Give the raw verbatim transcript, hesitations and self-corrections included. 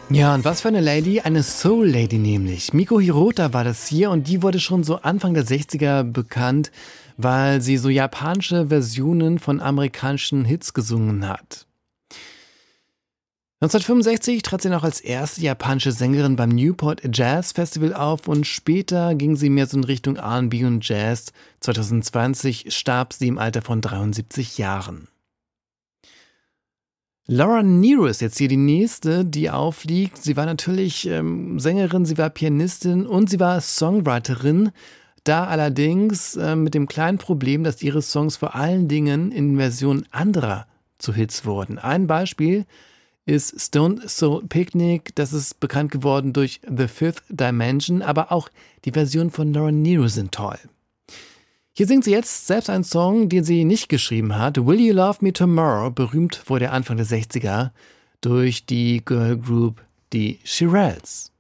Ja, und was für eine Lady? Eine Soul Lady nämlich. Miko Hirota war das hier und die wurde schon so Anfang der sechziger bekannt, weil sie so japanische Versionen von amerikanischen Hits gesungen hat. neunzehnhundertfünfundsechzig trat sie noch als erste japanische Sängerin beim Newport Jazz Festival auf und später ging sie mehr so in Richtung R und B und Jazz. zweitausendzwanzig starb sie im Alter von dreiundsiebzig Jahren. Laura Nyro ist jetzt hier die nächste, die aufliegt. Sie war natürlich ähm, Sängerin, sie war Pianistin und sie war Songwriterin. Da allerdings äh, mit dem kleinen Problem, dass ihre Songs vor allen Dingen in Versionen anderer zu Hits wurden. Ein Beispiel ist Stone Soul Picnic, das ist bekannt geworden durch The Fifth Dimension, aber auch die Versionen von Laura Nyro sind toll. Hier singt sie jetzt selbst einen Song, den sie nicht geschrieben hat. Will You Love Me Tomorrow, berühmt wurde Anfang der sechziger durch die Girl Group die Shirelles.